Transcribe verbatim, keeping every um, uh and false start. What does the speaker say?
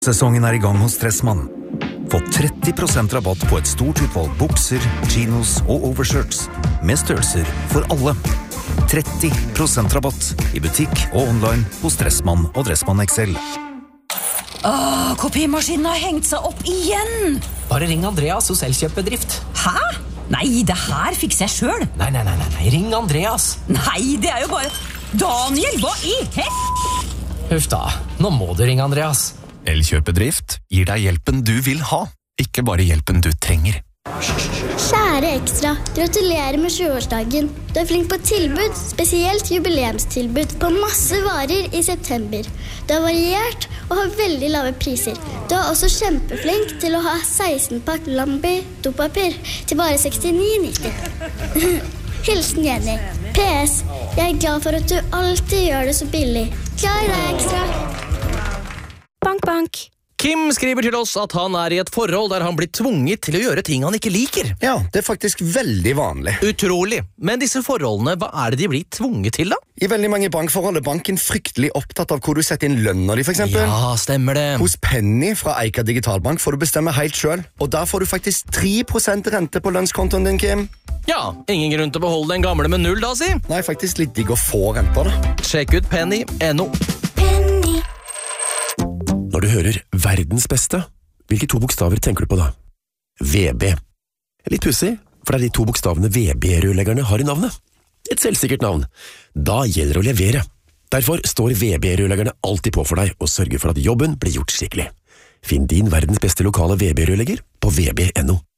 Sesongen er i gang hos Stressmann. Få tretti prosent rabatt på et stort utvalg bukser, chinos og overshirts med størrelser for alle. tretti prosent rabatt i butikk og online hos Stressmann og Dressmann X L. Åh, kopimaskinen har hengt seg opp igjen! Bare ring Andreas hos Elkjøp-bedrift. Hæ? Nei, det her fikser jeg selv. Nei, nei, nei, nei, ring Andreas. Nei, det er jo bare... Daniel, hva i hel... Huff da, nå må du ringe Andreas. Elkjøp-bedrift gir deg hjelpen du vil ha, ikke bare hjelpen du trenger. Kjære Ekstra, gratulerer med tjueårsdagen. Du er flink på tilbud, spesielt jubileumstilbud på masse varer i september. Du er variert og har veldig lave priser. Du er også kjempeflink til å ha seksten pakk Lambi dopapir til bare sekstini nitti. Hilsen Jenny. P S. Jeg er glad for at du alltid gjør det så billig. Glad i deg, Ekstra. Bank, bank. Kim skriver til oss at han er i et forhold der han blir tvunget til å gjøre ting han ikke liker. Ja, det er faktisk veldig vanlig. Utrolig. Men disse forholdene, hva er det de blir tvunget til da? I veldig mange bankforhold er banken fryktelig opptatt av hvor du setter inn lønner de, for eksempel. Ja, stemmer det. Hos Penny fra Eika Digitalbank får du bestemme helt selv, og der får du faktisk tre prosent rente på lønnskontoen din, Kim. Ja, ingen grunn til å beholde den gamle med null da, si. Nei, faktisk litt digg å få renter da. Sjekk ut penny punktum no. Når du hører verdens beste, hvilke to bokstaver tenker du på da? V B. Litt pussig, for det er de to bokstavene V B-rørleggerne har i navnet. Et selvsikkert navn. Da gjelder det å levere. Derfor står V B-rørleggerne alltid på for deg og sørger for at jobben blir gjort skikkelig. Finn din verdens beste lokale V B-rørlegger på V B punktum no.